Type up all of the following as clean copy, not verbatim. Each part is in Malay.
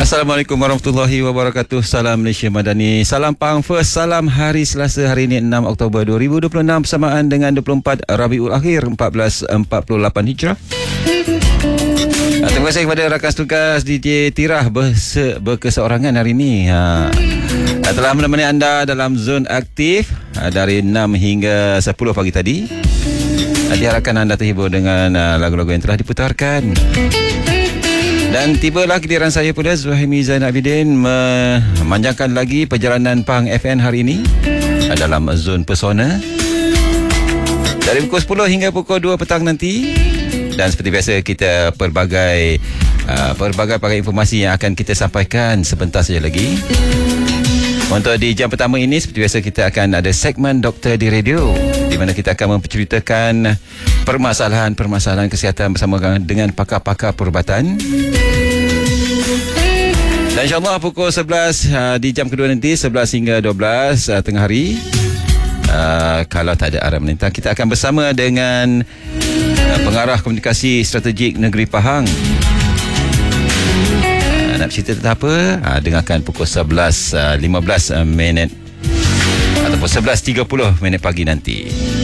Assalamualaikum warahmatullahi wabarakatuh. Salam Malaysia Madani. Salam Pang First. Salam hari Selasa, hari ini 6 Oktober 2026 bersamaan dengan 24 Rabiul Akhir 1448 Hijrah. Terima kasih kepada rakan tugas DJ Tirah berkeseorangan hari ini. Telah menemani anda dalam zon aktif dari 6 hingga 10 pagi tadi. Diharapkan anda terhibur dengan lagu-lagu yang telah diputarkan. Dan tibalah giliran saya pula, Zuhaimi Zainal Abidin, memanjangkan lagi perjalanan Pang FM hari ini dalam zon pesona dari pukul 10 hingga pukul 2 petang nanti. Dan seperti biasa, kita pelbagai informasi yang akan kita sampaikan sebentar saja lagi. Untuk di jam pertama ini, seperti biasa, kita akan ada segmen Doktor di Radio, di mana kita akan menceritakan permasalahan-permasalahan kesihatan bersama dengan pakar-pakar perubatan. Dan insyaAllah pukul 11 di jam kedua nanti, 11 hingga 12 tengah hari, kalau tak ada arah melintang, kita akan bersama dengan Pengarah Komunikasi Strategik Negeri Pahang. Nak cerita tentang apa? Dengarkan pukul 11.15 minit ataupun 11.30 minit pagi nanti.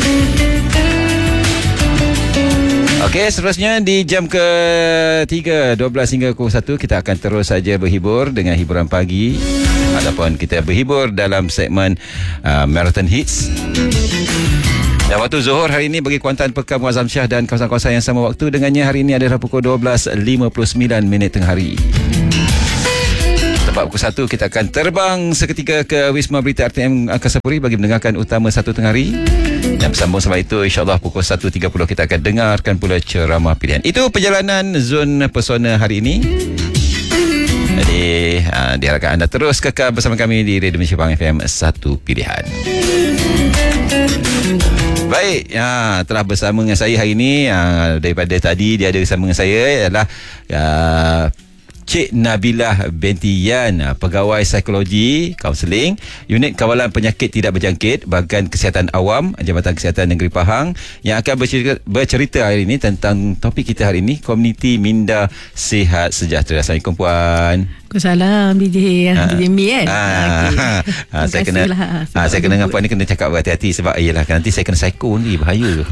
Okey, seterusnya di jam ke-3, 12 hingga pukul 1, kita akan terus saja berhibur dengan hiburan pagi ataupun kita berhibur dalam segmen Marathon Hits. Dan waktu Zuhur hari ini bagi Kuantan Pekan Muazzam Syah dan kawasan-kawasan yang sama waktu dengannya hari ini adalah pukul 12.59 minit tengah hari. Tepat pukul 1 kita akan terbang seketika ke Wisma Berita RTM Angkasa Puri bagi mendengarkan utama 1 tengah hari. Dan bersambung sama itu, insyaAllah pukul 1.30 kita akan dengarkan pula ceramah pilihan. Itu perjalanan zon pesona hari ini. Jadi diharapkan anda terus kekal bersama kami di Radio Malaysia Pang FM 1 Pilihan. Baik, telah bersama dengan saya hari ini, daripada tadi dia ada bersama dengan saya ialah Cik Nabilah binti Yan, Pegawai Psikologi Kaunseling, Unit Kawalan Penyakit Tidak Berjangkit, Bahagian Kesihatan Awam, Jabatan Kesihatan Negeri Pahang, yang akan bercerita hari ini tentang topik kita hari ini, Komuniti Minda Sihat Sejahtera. Assalamualaikum Puan. Waalaikumsalam DJ Mi kan. Saya kena dengan Puan ni kena cakap berhati-hati sebab iyalah nanti saya kena psycho ni, bahaya.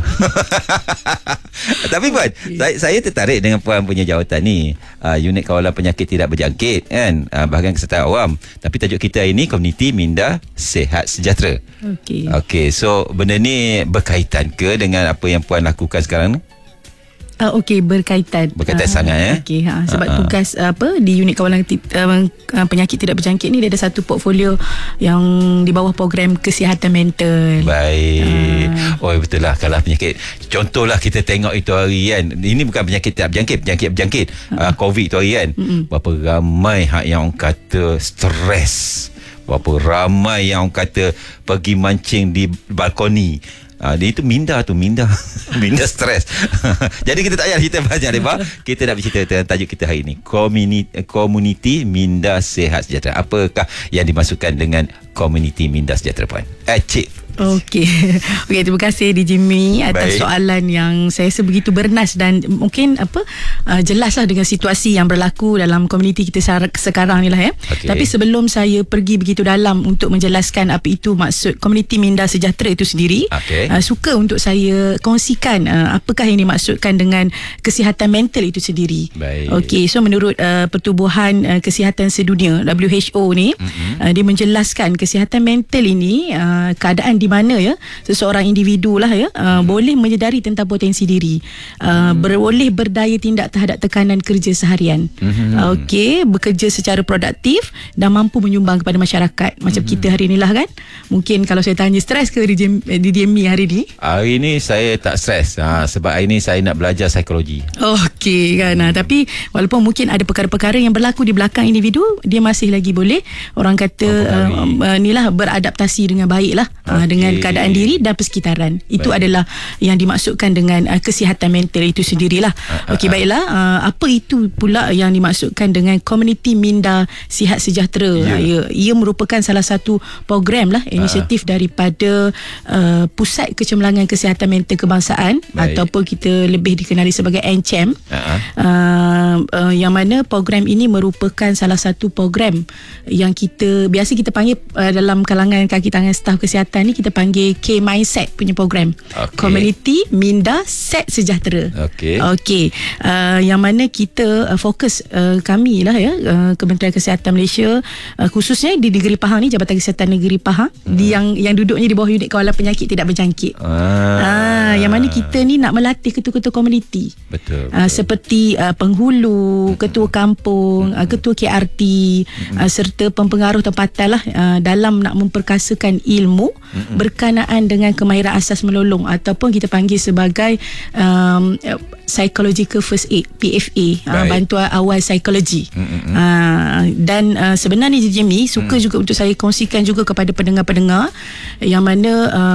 Tapi Puan, saya tertarik dengan Puan punya jawatan ni, Unit Kawalan Penyakit Tidak Berjangkit kan, Bahagian Kesihatan Awam, tapi tajuk kita ini Komuniti Minda Sihat Sejahtera. Okey, so benda ni berkaitan ke dengan apa yang Puan lakukan sekarang ni? Okey, berkaitan sangat ya. Okey, sebab tugas di Unit Kawalan Penyakit Tidak Berjangkit ni, dia ada satu portfolio yang di bawah program kesihatan mental. Baik. Betul lah, kalau penyakit, contohlah kita tengok itu hari kan, ini bukan penyakit tidak berjangkit, COVID itu hari kan, berapa ramai yang kata stres, berapa ramai yang kata pergi mancing di balkoni. Dia itu minda minda stres. Jadi kita tak payah cerita banyak lebar. Kita nak bercerita tentang tajuk kita hari ini, Komuniti Minda Sihat Sejahtera. Apakah yang dimaksudkan dengan Komuniti Minda Sejahtera Puan? Cik. Okey, terima kasih DJ Mi atas soalan yang saya rasa begitu bernas dan mungkin jelaslah dengan situasi yang berlaku dalam komuniti kita sekarang ni lah ya. Tapi sebelum saya pergi begitu dalam untuk menjelaskan apa itu maksud Komuniti Minda Sejahtera itu sendiri, suka untuk saya kongsikan apakah yang dimaksudkan dengan kesihatan mental itu sendiri. Okey, so menurut Pertubuhan Kesihatan Sedunia WHO ni, dia menjelaskan kesihatan mental ini keadaan di mana ya seseorang individu lah ya boleh menyedari tentang potensi diri, boleh berdaya tindak terhadap tekanan kerja seharian, bekerja secara produktif dan mampu menyumbang kepada masyarakat. Macam kita hari inilah kan, mungkin kalau saya tanya stres ke DJ Mi hari ni? Hari ni saya tak stres, sebab hari ni saya nak belajar psikologi. Okey kan, tapi walaupun mungkin ada perkara-perkara yang berlaku di belakang individu, dia masih lagi boleh orang kata inilah beradaptasi dengan baik lah dengan keadaan diri dan persekitaran. Itu adalah yang dimaksudkan dengan kesihatan mental itu sendirilah. Okey, baiklah. Apa itu pula yang dimaksudkan dengan Komuniti Minda Sihat Sejahtera? Ia merupakan salah satu program lah, inisiatif daripada Pusat Kecemerlangan Kesihatan Mental Kebangsaan, ataupun kita lebih dikenali sebagai NCEM, yang mana program ini merupakan salah satu program yang biasa kita panggil dalam kalangan kaki tangan staf kesihatan ni, kita panggil K-Mindset punya program. Komuniti Minda Sihat Sejahtera. Okey. Yang mana kita fokus, kami lah ya, Kementerian Kesihatan Malaysia, khususnya di Negeri Pahang ni, Jabatan Kesihatan Negeri Pahang, yang duduknya di bawah unit kawalan penyakit tidak berjangkit. Yang mana kita ni nak melatih ketua-ketua komuniti. Betul. Seperti penghulu, ketua kampung, ketua KRT, serta pempengaruh tempatan lah, dalam nak memperkasakan ilmu berkenaan dengan kemahiran asas menolong, ataupun kita panggil sebagai Psychological First Aid, PFA, bantuan awal psikologi. Dan sebenarnya Jimmy suka juga untuk saya kongsikan juga kepada pendengar-pendengar, yang mana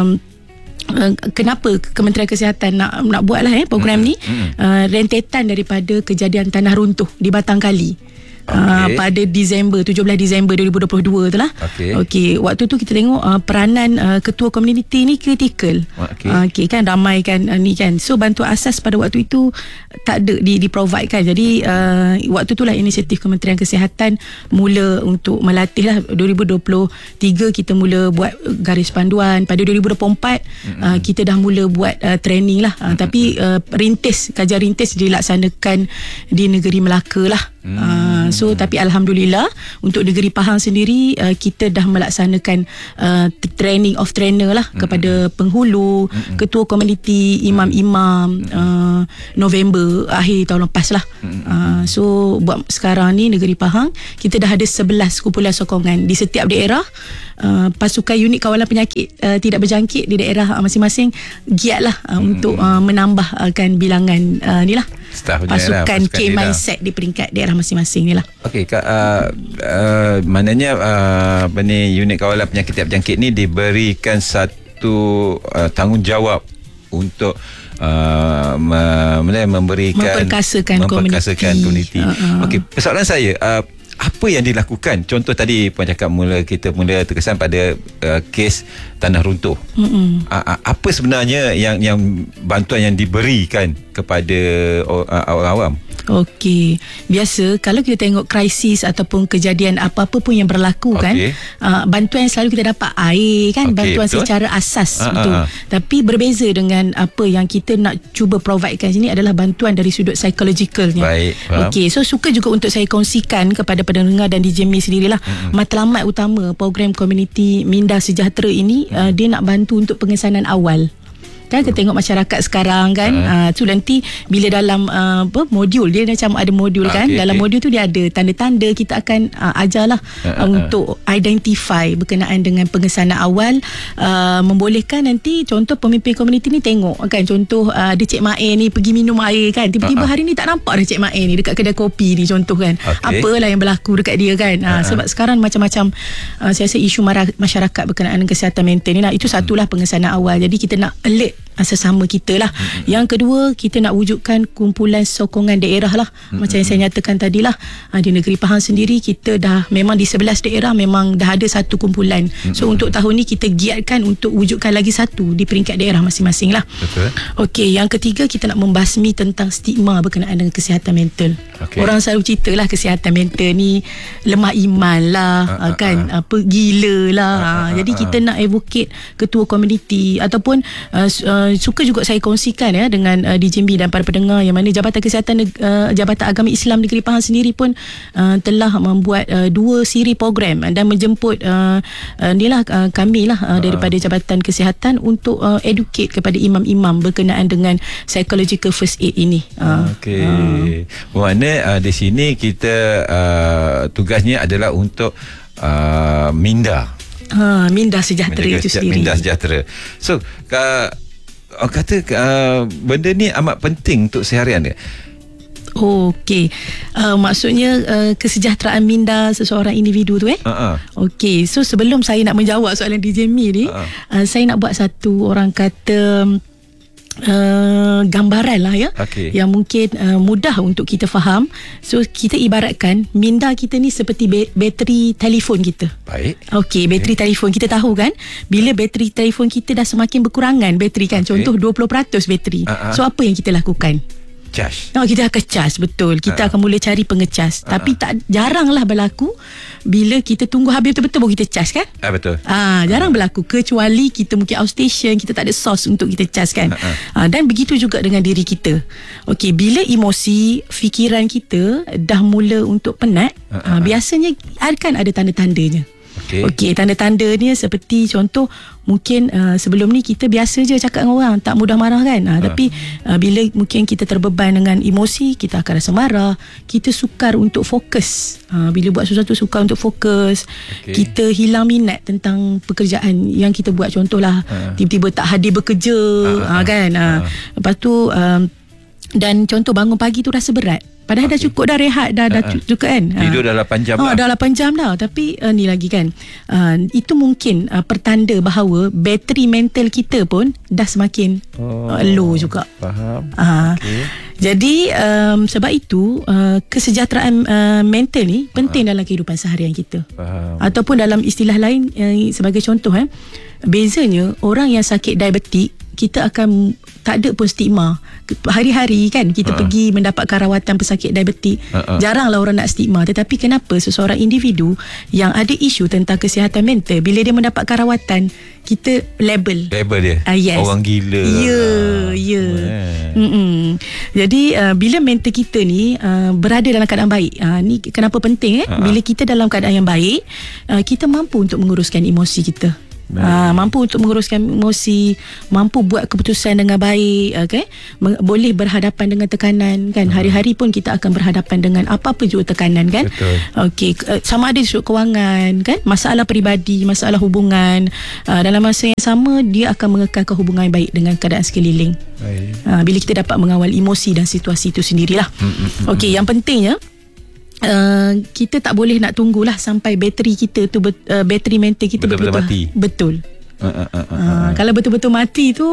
kenapa Kementerian Kesihatan nak buatlah program ni, rentetan daripada kejadian tanah runtuh di Batang Kali. Pada 17 Disember 2022 tu lah. Okey, waktu tu kita tengok peranan ketua komuniti ni kritikal. Okey kan, ramai kan ni kan. So bantuan asas pada waktu itu tak ada di-provide kan. Jadi waktu itulah inisiatif Kementerian Kesihatan mula untuk melatih lah. 2023 kita mula buat garis panduan. Pada 2024 kita dah mula buat training lah. Tapi kajian rintis dilaksanakan di negeri Melaka lah. So tapi Alhamdulillah untuk negeri Pahang sendiri, kita dah melaksanakan training of trainer lah kepada penghulu, ketua komuniti, imam-imam, November akhir tahun lepas lah. So buat sekarang ni negeri Pahang kita dah ada 11 kumpulan sokongan di setiap daerah. Pasukan unit kawalan penyakit tidak berjangkit di daerah masing-masing giatlah untuk menambahkan bilangan ni lah, pasukan K-Mindset di peringkat daerah masing-masing ni lah. Okey Kak, maknanya unit kawalan penyakit tidak berjangkit ni diberikan satu tanggungjawab untuk memperkasakan komuniti. Okey, persoalan saya, apa yang dilakukan? Contoh tadi Puan cakap kita mula terkesan pada kes tanah runtuh. Apa sebenarnya yang bantuan yang diberikan kepada orang awam? Okey, biasa kalau kita tengok krisis ataupun kejadian apa-apa pun yang berlaku kan, bantuan yang selalu kita dapat air kan, bantuan betul? Secara asas betul. Tapi berbeza dengan apa yang kita nak cuba providekan sini adalah bantuan dari sudut psikologikalnya. Okey, so suka juga untuk saya kongsikan kepada pendengar dan DJ Mi sendirilah, matlamat utama program Komuniti Minda Sejahtera ini, dia nak bantu untuk pengesanan awal. Kan kita tengok masyarakat sekarang kan, tu nanti bila dalam modul dia macam ada modul kan, dalam modul tu dia ada tanda-tanda, kita akan ajarlah untuk identify berkenaan dengan pengesanan awal, membolehkan nanti contoh pemimpin komuniti ni tengok kan, contoh ada Cik Mae ni pergi minum air kan, tiba-tiba hari ni tak nampak ada Cik Mae ni dekat kedai kopi ni contoh kan, apalah yang berlaku dekat dia kan. Sebab sekarang macam-macam saya rasa isu masyarakat berkenaan dengan kesihatan mental ni lah, itu satulah pengesanan awal. Jadi kita nak alert sesama kita lah. Yang kedua, kita nak wujudkan kumpulan sokongan daerah lah, macam yang saya nyatakan tadi lah. Di negeri Pahang sendiri kita dah memang di 11 daerah memang dah ada satu kumpulan. So untuk tahun ni kita giatkan untuk wujudkan lagi satu di peringkat daerah masing-masing lah. Okey, yang ketiga, kita nak membasmi tentang stigma berkenaan dengan kesihatan mental. Orang selalu cerita lah kesihatan mental ni lemah iman lah, kan, apa gila lah. Jadi kita nak advocate ketua komuniti ataupun suka juga saya kongsikan ya dengan DJ Mi dan para pendengar, yang mana Jabatan Kesihatan Jabatan Agama Islam Negeri Pahang sendiri pun telah membuat 2 siri program dan menjemput kami lah daripada Jabatan Kesihatan untuk educate kepada imam-imam berkenaan dengan psychological first aid ini. Okey. Maknanya di sini kita tugasnya adalah untuk minda sejahtera itu sendiri. Minda sejahtera. So kata benda ni amat penting untuk seharian ke? Okey. Maksudnya kesejahteraan minda seseorang individu tu Okey. So sebelum saya nak menjawab soalan DJ Mi ni, saya nak buat satu orang kata gambaran lah yang mungkin mudah untuk kita faham. So kita ibaratkan minda kita ni seperti bateri telefon kita. Baik. Okey, bateri telefon kita tahu kan, bila bateri telefon kita dah semakin berkurangan bateri kan, contoh 20% bateri. So apa yang kita lakukan? Charge. Kita akan charge, betul. Kita akan mula cari pengecas. Tapi jaranglah berlaku bila kita tunggu habis betul-betul baru kita charge kan? Betul. Jarang berlaku, kecuali kita mungkin outstation, kita tak ada source untuk kita charge kan. Dan begitu juga dengan diri kita. Okey, bila emosi, fikiran kita dah mula untuk penat, biasanya akan ada tanda-tandanya. Okey, tanda-tanda ni seperti contoh mungkin sebelum ni kita biasa je cakap dengan orang, tak mudah marah kan. Tapi bila mungkin kita terbeban dengan emosi, kita akan rasa marah, kita sukar untuk fokus. Bila buat sesuatu sukar untuk fokus, kita hilang minat tentang pekerjaan yang kita buat. Contohlah tiba-tiba tak hadir bekerja kan. Lepas tu dan contoh bangun pagi tu rasa berat, padahal dah cukup dah rehat, dah cukup kan. Tidur dah 8 jam dah. Dah 8 jam dah. Tapi ni lagi kan, itu mungkin pertanda bahawa bateri mental kita pun dah semakin low juga. Faham. Jadi sebab itu kesejahteraan mental ni penting dalam kehidupan seharian kita. Faham. Ataupun dalam istilah lain, sebagai contoh bezanya orang yang sakit diabetik, kita akan tak ada pun stigma. Hari-hari kan kita pergi mendapatkan rawatan pesakit diabetik, jaranglah orang nak stigma. Tetapi kenapa seseorang individu yang ada isu tentang kesihatan mental, bila dia mendapatkan rawatan, kita label dia yes. orang gila. Ya. Jadi bila mental kita ni berada dalam keadaan baik, ni kenapa penting bila kita dalam keadaan yang baik, kita mampu untuk menguruskan emosi kita. Mampu untuk menguruskan emosi, mampu buat keputusan dengan baik, boleh berhadapan dengan tekanan kan. Hari-hari pun kita akan berhadapan dengan apa-apa juga tekanan kan. Sama ada isu kewangan kan, masalah peribadi, masalah hubungan, dalam masa yang sama dia akan mengekalkan hubungan yang baik dengan keadaan sekeliling. Bila kita dapat mengawal emosi dan situasi itu sendirilah. Yang pentingnya kita tak boleh nak tunggulah sampai bateri kita tu bateri mental kita betul-betul mati. Betul. Kalau betul-betul mati tu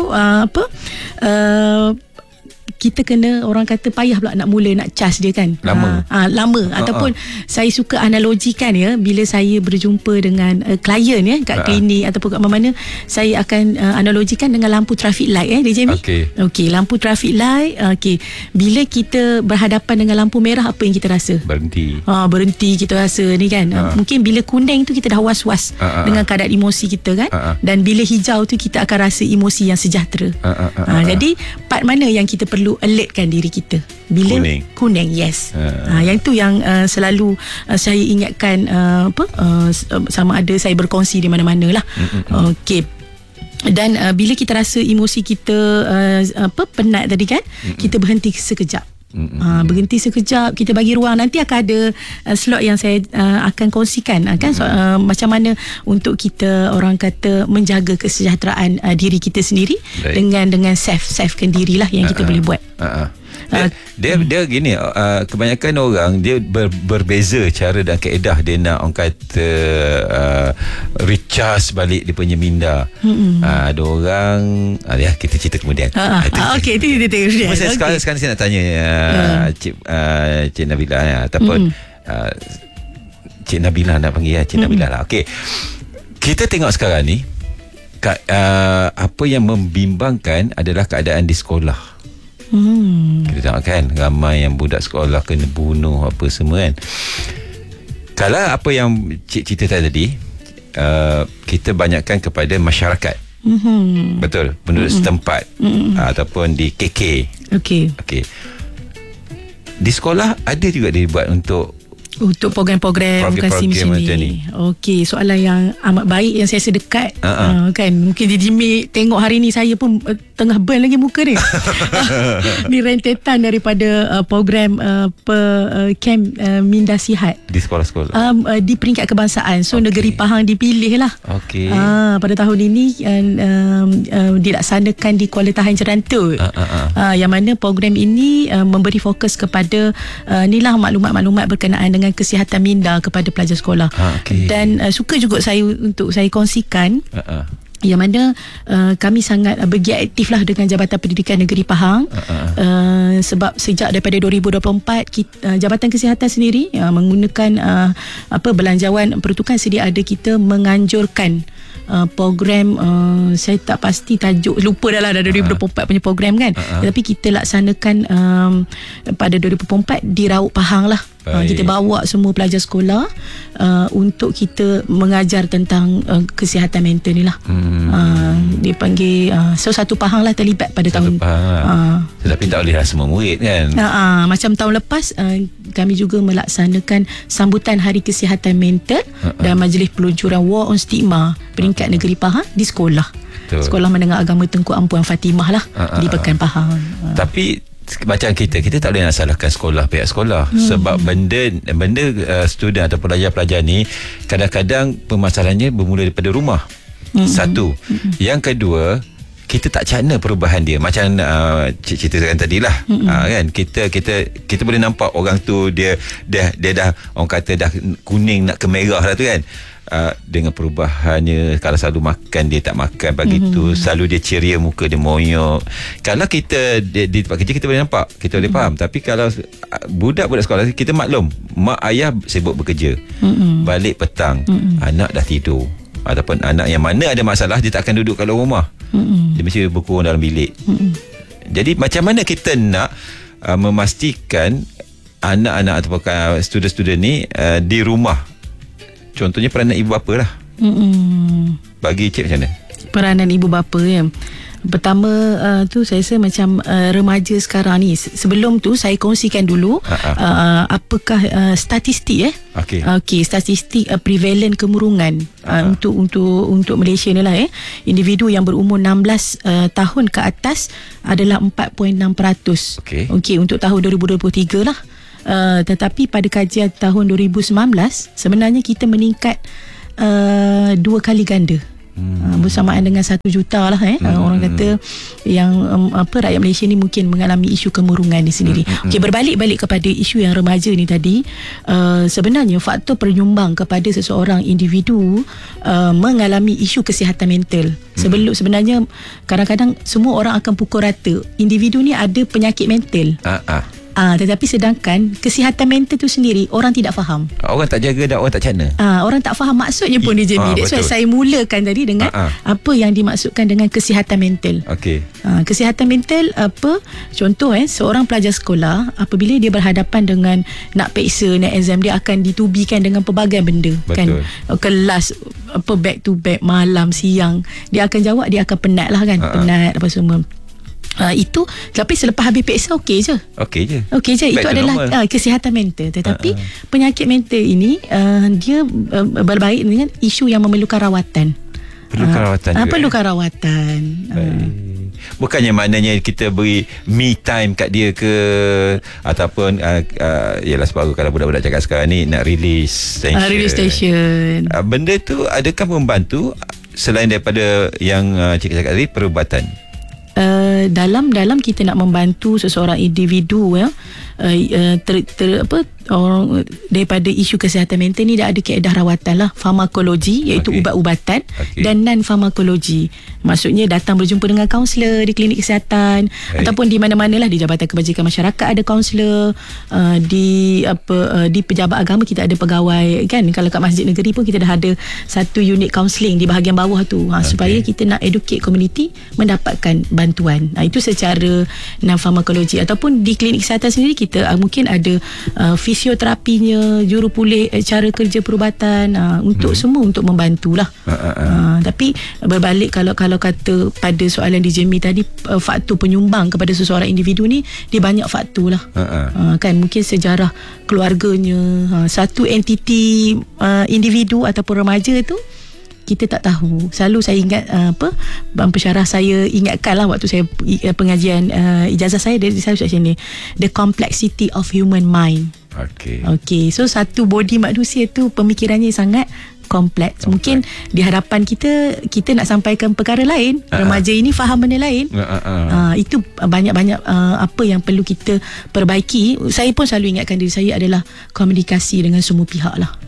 kita kena, orang kata payah pula nak mula nak charge dia kan. Lama. Ataupun saya suka analogikan bila saya berjumpa dengan klien kat klinik ataupun kat mana-mana, saya akan analogikan dengan lampu traffic light DJ Mi. Okey, lampu traffic light. Bila kita berhadapan dengan lampu merah, apa yang kita rasa? Berhenti kita rasa ni kan. Mungkin bila kuning tu kita dah was-was dengan keadaan emosi kita kan. Dan bila hijau tu kita akan rasa emosi yang sejahtera. Jadi part mana yang kita perlu alertkan diri kita? Bila kuning yes. Yang tu yang selalu saya ingatkan, sama ada saya berkongsi di mana-mana lah. Dan bila kita rasa emosi kita penat tadi kan, kita berhenti sekejap. Berhenti sekejap, kita bagi ruang. Nanti akan ada slot yang saya akan kongsikan kan, macam mana untuk kita, orang kata, menjaga kesejahteraan diri kita sendiri dengan safekan dirilah yang kita boleh buat. Dia gini, kebanyakan orang dia berbeza cara dan kaedah dia nak, orang kata, recharge balik dia punya minda. Ada orang kita cerita kemudian. Okey, itu kita kemudian. Sekarang saya nak tanya Cik Nabila ataupun Cik Nabila nak panggil Cik Nabila lah. Okey, kita tengok sekarang ni apa yang membimbangkan adalah keadaan di sekolah. Kita tengok kan, ramai yang budak sekolah kena bunuh apa semua kan. Kalau apa yang Cik cerita tadi, kita banyakkan kepada masyarakat. Betul, penduduk setempat ataupun di KK. Okey. Di sekolah ada juga dibuat untuk program-program kasih macam ni. Okey, soalan yang amat baik yang saya sedekat kan. Mungkin di Jimmy tengok hari ni saya pun tengah burn lagi muka ni. Ni rentetan daripada program camp Minda Sihat di sekolah-sekolah. Di peringkat kebangsaan. So negeri Pahang dipilih lah. Okey. Pada tahun ini dilaksanakan di Kuala Tahan Jerantut. Yang mana program ini memberi fokus kepada inilah maklumat-maklumat berkenaan dengan kesihatan minda kepada pelajar sekolah. Dan suka juga untuk saya kongsikan yang mana kami sangat bergiat aktif lah dengan Jabatan Pendidikan Negeri Pahang. Sebab sejak daripada 2024 Jabatan Kesihatan sendiri menggunakan belanjawan peruntukan sedia ada, kita menganjurkan program saya tak pasti tajuk, lupa dah lah, dah 2024 punya program kan. Tetapi kita laksanakan pada 2024 di Rauk Pahang lah. Kita bawa semua pelajar sekolah untuk kita mengajar tentang kesihatan mental ni lah. Dipanggil satu Pahang lah terlibat pada tahun Tetapi tak boleh lah semua murid kan. Macam tahun lepas kami juga melaksanakan sambutan Hari Kesihatan Mental dan Majlis Peluncuran War on Stigma peringkat negeri Pahang di sekolah. Sekolah Menengah Agama Tengku Ampuan Fatimah lah di Pekan Pahang. Tapi macam kita tak boleh nak salahkan pihak sekolah. Sebab benda student atau pelajar-pelajar ni kadang-kadang permasalahannya bermula daripada rumah. Satu. Yang kedua, kita tak cakna perubahan dia. Macam cik ceritakan tadilah. Kan kita boleh nampak orang tu dia dah orang kata dah kuning nak ke merah lah tu kan. Dengan perubahannya, kalau selalu makan dia tak makan pagi tu, selalu dia ceria, muka dia moyok. Kalau kita di tempat kerja kita boleh nampak, kita boleh faham. Tapi kalau budak-budak sekolah kita maklum, mak ayah sibuk bekerja, balik petang, anak dah tidur, ataupun anak yang mana ada masalah dia tak akan duduk kat luar rumah, dia mesti berkurung dalam bilik. Jadi macam mana kita nak memastikan anak-anak ataupun student-student ni di rumah? Contohnya peranan ibu bapa lah. Bagi cik macam mana? Peranan ibu bapa ya. Pertama tu saya rasa macam remaja sekarang ni. Sebelum tu saya kongsikan dulu apakah statistik Okey, statistik prevalent kemurungan untuk Malaysia ni lah individu yang berumur 16 tahun ke atas adalah 4.6%. Okey, untuk tahun 2023 lah. Tetapi pada kajian tahun 2019 sebenarnya kita meningkat 2 kali ganda, bersamaan dengan 1 juta lah orang kata yang rakyat Malaysia ni mungkin mengalami isu kemurungan ni sendiri. Okey, berbalik kepada isu yang remaja ni tadi, sebenarnya faktor penyumbang kepada seseorang individu mengalami isu kesihatan mental. Sebenarnya kadang-kadang semua orang akan pukul rata individu ni ada penyakit mental. Tetapi sedangkan kesihatan mental tu sendiri orang tidak faham. Orang tak jaga dan orang tak cakna. Orang tak faham maksudnya pun dia Jamie. That's why saya mulakan tadi dengan apa yang dimaksudkan dengan kesihatan mental. Kesihatan mental apa? Contoh seorang pelajar sekolah apabila dia berhadapan dengan nak periksa, nak exam, dia akan ditubikan dengan pelbagai benda. Kan? Kelas back to back, malam, siang, dia akan jawab, dia akan penat lah kan. Penat apa semua. Itu tapi selepas habis periksa okey je. Itu adalah kesihatan mental. Tetapi penyakit mental ini dia berbaik dengan isu yang memerlukan rawatan. Perlukan rawatan. Bukannya maknanya kita beri me time kat dia ke, ataupun yalah sebab kalau budak-budak cakap sekarang ni nak release tension. Benda tu adakah membantu selain daripada yang cik cakap tadi, perubatan? Dalam kita nak membantu seseorang individu orang daripada isu kesihatan mental ni dah ada kaedah rawatan lah, farmakologi iaitu ubat-ubatan dan non-farmakologi, maksudnya datang berjumpa dengan kaunselor di klinik kesihatan ataupun di mana-mana lah, di Jabatan Kebajikan Masyarakat ada kaunselor, di pejabat agama kita ada pegawai kan. Kalau kat masjid negeri pun kita dah ada satu unit kaunseling di bahagian bawah tu, supaya kita nak educate community mendapatkan bantuan. Itu secara non-farmakologi. Ataupun di klinik kesihatan sendiri kita mungkin ada fisioterapinya, juru pulih, cara kerja perubatan, untuk semua untuk membantulah. Tapi berbalik kalau kata pada soalan DJ Mi tadi, faktor penyumbang kepada seseorang individu ni dia banyak faktor lah. Kan mungkin sejarah keluarganya, satu entiti individu ataupun remaja tu kita tak tahu. Selalu saya ingat pensyarah saya ingatkan lah waktu saya pengajian ijazah saya, dia selalu macam ni, the complexity of human mind. Okey. So satu body manusia tu pemikirannya sangat kompleks. Mungkin di hadapan kita nak sampaikan perkara lain, remaja ini faham benda lain. Itu banyak-banyak apa yang perlu kita perbaiki. Saya pun selalu ingatkan diri saya adalah komunikasi dengan semua pihak lah.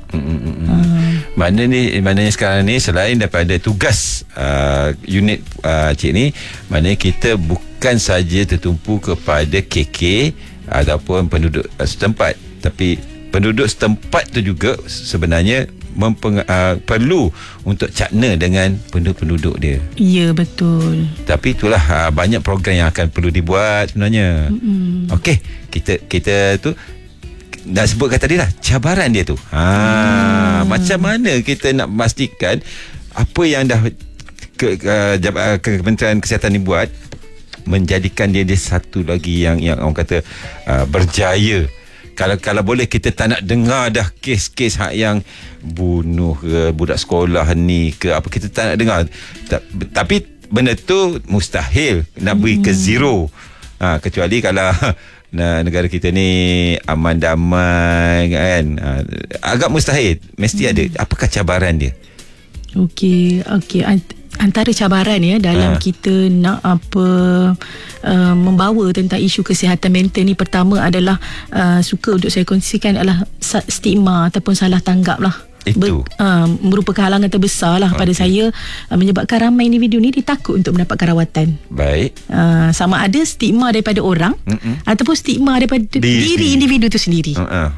Maknanya sekarang ni, selain daripada tugas unit cik ni, maknanya kita bukan saja tertumpu kepada KK ataupun penduduk setempat, tapi penduduk setempat tu juga sebenarnya perlu untuk cakna dengan penduduk dia. Ya, betul. Tapi itulah banyak program yang akan perlu dibuat sebenarnya. Okey, kita tu dah sebutkan tadi lah cabaran dia tu. Macam mana kita nak memastikan apa yang dah Kementerian Kesihatan ni buat menjadikan dia satu lagi yang orang kata berjaya. Kalau boleh kita tak nak dengar dah kes-kes yang bunuh ke budak sekolah ni ke apa, kita tak nak dengar. Tapi benda tu mustahil nak beri ke zero. Kecuali kalau negara kita ni aman damai kan. Agak mustahil. Mesti ada. Apakah cabaran dia? Okey. Antara cabaran dalam kita nak membawa tentang isu kesihatan mental ni, pertama adalah suka untuk saya kongsikan adalah stigma ataupun salah tanggap lah. Itu merupakan halangan terbesar lah pada saya, menyebabkan ramai individu ni ditakut untuk mendapatkan rawatan. Baik. Sama ada stigma daripada orang ataupun stigma daripada diri individu tu sendiri.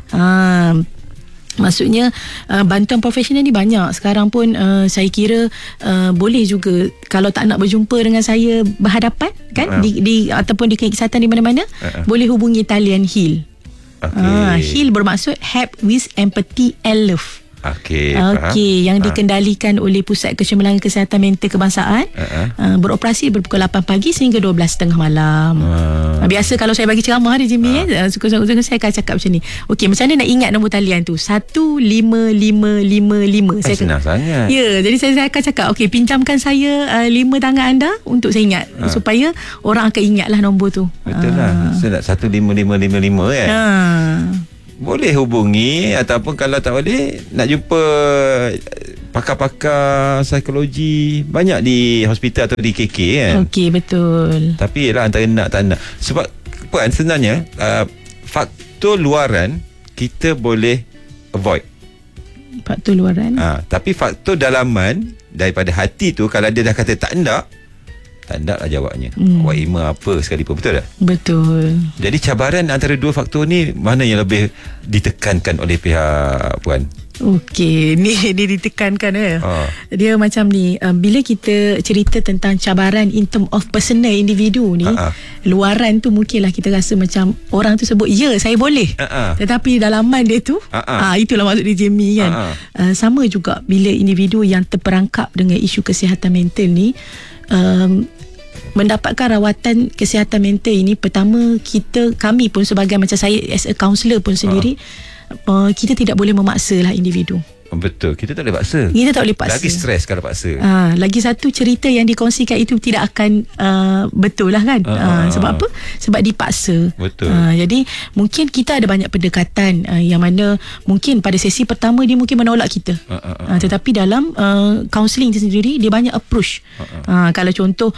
Maksudnya bantuan profesional ni banyak. Sekarang pun saya kira boleh juga, kalau tak nak berjumpa dengan saya berhadapan kan, di ataupun di klinik kesihatan di mana-mana, boleh hubungi talian HEAL. HEAL bermaksud Help with Empathy and Love. Okey, yang dikendalikan oleh Pusat Kecemerlangan Kesihatan Mental Kebangsaan. Beroperasi dari pukul 8 pagi sehingga 12.30 malam. Biasa kalau saya bagi ceramah di Jimmy suka-suka saya akan cakap macam ni. Okey, macam mana nak ingat nombor talian tu? 15555. Senang sangat. Ya, jadi saya akan cakap, okey, pinjamkan saya 5 tangan anda untuk saya ingat, supaya orang akan ingatlah nombor tu. Betul lah. Saya nak 15555 kan. Boleh hubungi, ataupun kalau tak boleh nak jumpa pakar-pakar psikologi banyak di hospital atau di KK kan. Okey, betul. Tapi ialah antara nak tak nak. Sebab kan sebenarnya faktor luaran kita boleh avoid. Faktor luaran. Tapi faktor dalaman daripada hati tu, kalau dia dah kata tak nak lah jawabnya. Awak ima apa sekalipun. Betul tak? Betul. Jadi cabaran antara dua faktor ni, mana yang lebih ditekankan oleh pihak Puan? Okey, ni dia ditekankan dia macam ni, bila kita cerita tentang cabaran in term of personal individu ni, luaran tu mungkinlah kita rasa macam orang tu sebut ya saya boleh, tetapi dalaman dia tu itulah maksud dia Jamie kan. Sama juga bila individu yang terperangkap dengan isu kesihatan mental ni mendapatkan rawatan kesihatan mental ini, pertama kami pun sebagai macam saya as a counsellor pun sendiri, kita tidak boleh memaksa lah individu. Betul, kita tak boleh paksa. Kita tak boleh paksa. Lagi stres kalau paksa. Lagi satu, cerita yang dikongsikan itu tidak akan betul lah kan. Sebab apa? Sebab dipaksa. Betul. Jadi mungkin kita ada banyak pendekatan yang mana mungkin pada sesi pertama dia mungkin menolak kita. Tetapi dalam counselling itu sendiri, dia banyak approach. Kalau contoh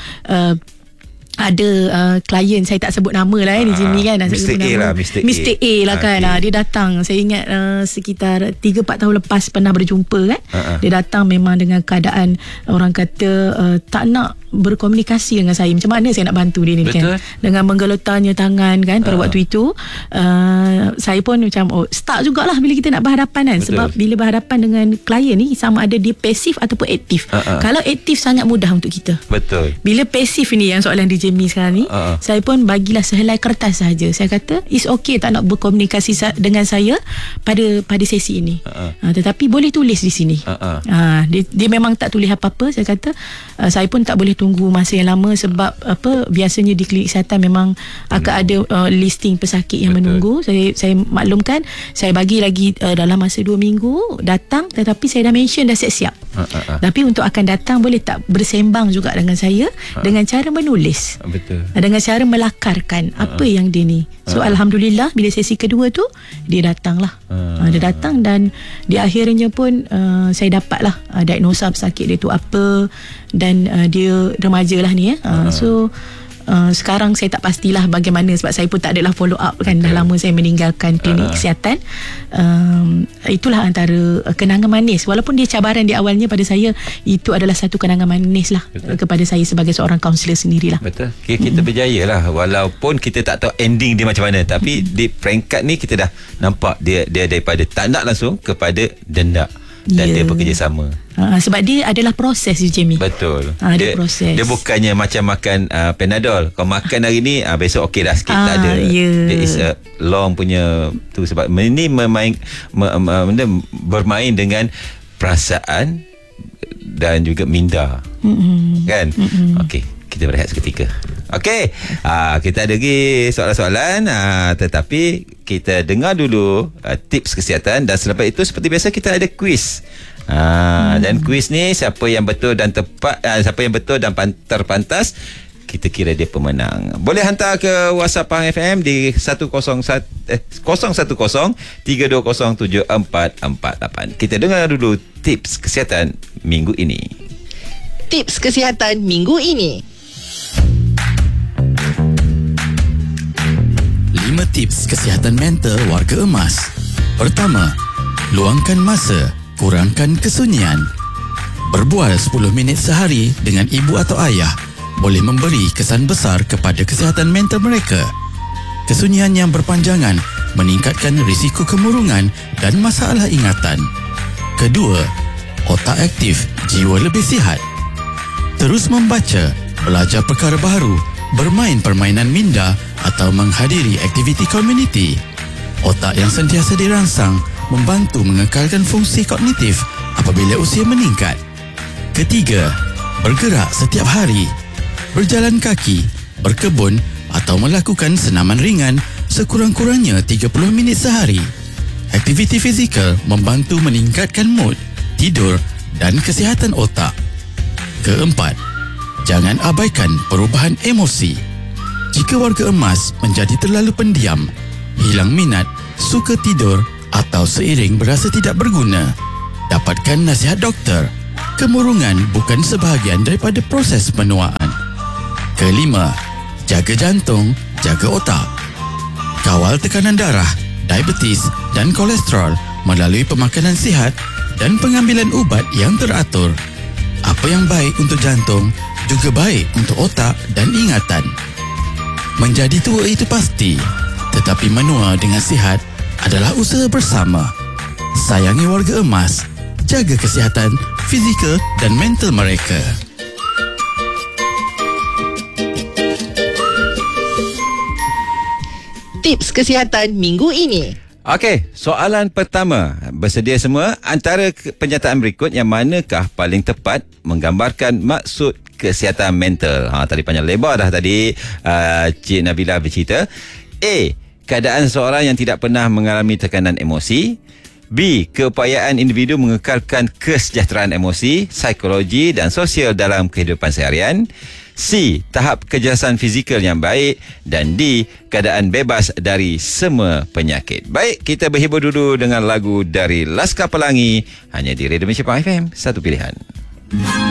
ada klien, saya tak sebut nama lah di sini kan, Mr. A lah kan. Dia datang, saya ingat sekitar 3-4 tahun lepas pernah berjumpa kan. Dia datang memang dengan keadaan orang kata tak nak berkomunikasi dengan saya. Macam mana saya nak bantu dia ni? Betul. Kan, dengan menggelotanya tangan kan pada waktu itu. Saya pun macam start jugalah bila kita nak berhadapan kan. Betul. Sebab bila berhadapan dengan klien ni, sama ada dia pasif ataupun aktif. Kalau aktif sangat mudah untuk kita. Betul. Bila pasif ni yang soalan DJ Mi sekarang ni, saya pun bagilah sehelai kertas saja. Saya kata it's okay tak nak berkomunikasi dengan saya pada sesi ini. Tetapi boleh tulis di sini. Dia memang tak tulis apa-apa. Saya kata saya pun tak boleh tunggu masa yang lama, sebab biasanya di klinik kesihatan memang akan ada listing pesakit yang menunggu. Saya maklumkan, saya bagi lagi dalam masa 2 minggu datang, tetapi saya dah mention dah siap-siap. Tapi untuk akan datang, boleh tak bersembang juga dengan saya dengan cara menulis. Betul. Dengan cara melakarkan apa yang dia ni. So alhamdulillah bila sesi kedua tu dia datang lah. Dia datang dan di akhirnya pun saya dapatlah diagnosa pesakit dia tu apa, dan dia remaja lah ni so sekarang saya tak pastilah bagaimana, sebab saya pun tak adalah follow up kan. Dah lama saya meninggalkan klinik kesihatan. Itulah antara kenangan manis, walaupun dia cabaran di awalnya pada saya, itu adalah satu kenangan manis lah. Betul. Kepada saya sebagai seorang kaunselor sendirilah. Betul. Kita berjaya lah, walaupun kita tak tahu ending dia macam mana, tapi di peringkat ni kita dah nampak dia daripada tak nak langsung kepada denda. Dan dia bekerjasama. Sebab dia adalah proses, Jamie. Betul. Dia proses. Dia bukannya macam makan Panadol. Kau makan hari ni besok okey dah sikit, tak ada. Dia is a long punya tu. Sebab ini bermain dengan perasaan dan juga minda. Kan? Okey, kita berehat seketika. Okey, kita ada lagi soalan-soalan, tetapi kita dengar dulu tips kesihatan, dan selepas itu seperti biasa kita ada quiz. Dan quiz ni siapa yang betul dan tepat, siapa yang betul dan terpantas, kita kira dia pemenang. Boleh hantar ke WhatsApp Pahang FM di 010-320-7448. Kita dengar dulu tips kesihatan minggu ini. Tips kesihatan minggu ini. 5 tips kesihatan mental warga emas. Pertama, luangkan masa, kurangkan kesunyian. Berbual 10 minit sehari dengan ibu atau ayah boleh memberi kesan besar kepada kesihatan mental mereka. Kesunyian yang berpanjangan meningkatkan risiko kemurungan dan masalah ingatan. Kedua, otak aktif, jiwa lebih sihat. Terus membaca, belajar perkara baru, bermain permainan minda atau menghadiri aktiviti komuniti. Otak yang sentiasa dirangsang membantu mengekalkan fungsi kognitif apabila usia meningkat. Ketiga, bergerak setiap hari. Berjalan kaki, berkebun atau melakukan senaman ringan sekurang-kurangnya 30 minit sehari. Aktiviti fizikal membantu meningkatkan mood, tidur dan kesihatan otak. Keempat, jangan abaikan perubahan emosi. Jika warga emas menjadi terlalu pendiam, hilang minat, suka tidur atau seiring berasa tidak berguna, dapatkan nasihat doktor. Kemurungan bukan sebahagian daripada proses penuaan. Kelima, jaga jantung, jaga otak. Kawal tekanan darah, diabetes dan kolesterol melalui pemakanan sihat dan pengambilan ubat yang teratur. Apa yang baik untuk jantung juga baik untuk otak dan ingatan. Menjadi tua itu pasti, tetapi menua dengan sihat adalah usaha bersama. Sayangi warga emas, jaga kesihatan fizikal dan mental mereka. Tips kesihatan minggu ini. Okey, soalan pertama. Bersedia semua? Antara penyataan berikut yang manakah paling tepat menggambarkan maksud kesihatan mental? Tadi panjang lebar dah tadi Cik Nabila bercerita. A, keadaan seorang yang tidak pernah mengalami tekanan emosi. B, keupayaan individu mengekalkan kesejahteraan emosi, psikologi dan sosial dalam kehidupan seharian. C, tahap kejelasan fizikal yang baik. Dan D, keadaan bebas dari semua penyakit. Baik, kita berhibur dulu dengan lagu dari Laskar Pelangi, hanya di Radio Malaysia Pahang FM, satu pilihan.